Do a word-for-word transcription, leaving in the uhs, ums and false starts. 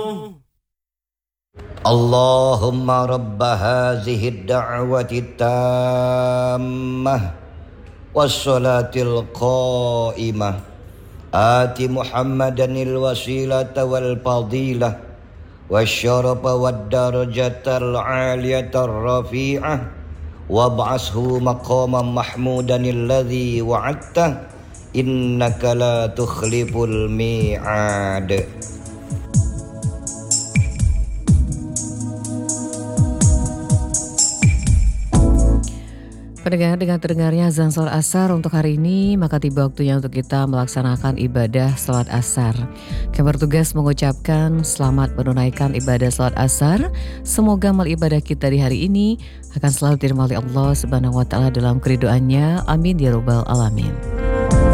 Allahumma rabba hazihi ad-da'wati tammah wassalatil qa'imah ati Muhammadanil wasilata wal fadilah wasyarafa wad darajatal 'aliyatar rafi'ah wab'ashu maqaman mahmudanil ladzi wa'adta innaka la tukhliful mi'ad. Pendengar, dengan terdengarnya azan sholat asar untuk hari ini, maka tiba waktunya untuk kita melaksanakan ibadah sholat asar. Kami bertugas mengucapkan selamat menunaikan ibadah sholat asar. Semoga amal ibadah kita di hari ini akan selalu diterima oleh Allah Subhanahu wa Ta'ala dalam keriduannya. Amin ya Rabbal Alamin.